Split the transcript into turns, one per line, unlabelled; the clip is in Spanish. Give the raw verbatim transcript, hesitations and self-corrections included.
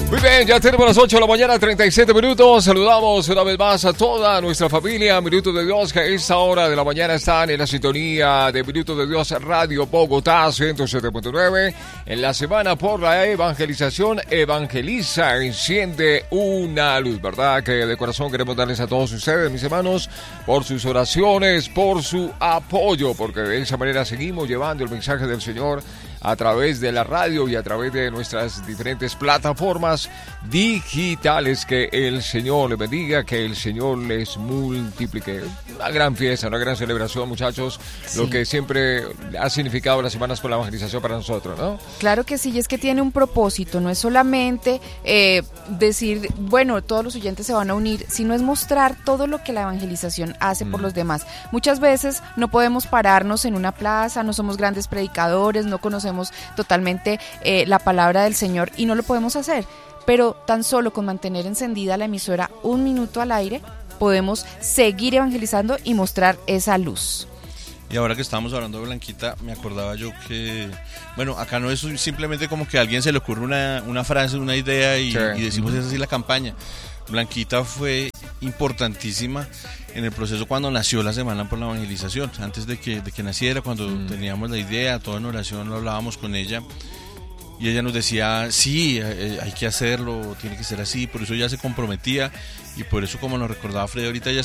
Muy bien, ya tenemos las ocho de la mañana, treinta y siete minutos. Saludamos una vez más a toda nuestra familia Minutos de Dios, que a esta hora de la mañana están en la sintonía de Minutos de Dios Radio Bogotá ciento siete punto nueve. En la semana por la evangelización, evangeliza, enciende una luz, ¿verdad? Que de corazón queremos darles a todos ustedes, mis hermanos, por sus oraciones, por su apoyo, porque de esa manera seguimos llevando el mensaje del Señor a través de la radio y a través de nuestras diferentes plataformas digitales. Que el Señor les bendiga, que el Señor les multiplique. Una gran fiesta, una gran celebración, muchachos, sí. Lo que siempre ha significado las semanas por la evangelización para nosotros, ¿no?
Claro que sí, y es que tiene un propósito, no es solamente eh, decir, bueno, todos los oyentes se van a unir, sino es mostrar todo lo que la evangelización hace mm. por los demás. Muchas veces no podemos pararnos en una plaza, no somos grandes predicadores, no conocemos totalmente eh, la palabra del Señor y no lo podemos hacer, pero tan solo con mantener encendida la emisora un minuto al aire podemos seguir evangelizando y mostrar esa luz.
Y ahora que estábamos hablando de Blanquita, me acordaba yo que, bueno, acá no es simplemente como que a alguien se le ocurre una, una frase, una idea y, sí. y decimos es así la campaña. Blanquita fue importantísima en el proceso cuando nació la Semana por la Evangelización. Antes de que, de que naciera, cuando mm. teníamos la idea, todo en oración, lo hablábamos con ella y ella nos decía, sí, hay que hacerlo, tiene que ser así. Por eso ella se comprometía y por eso, como nos recordaba Fred ahorita, ella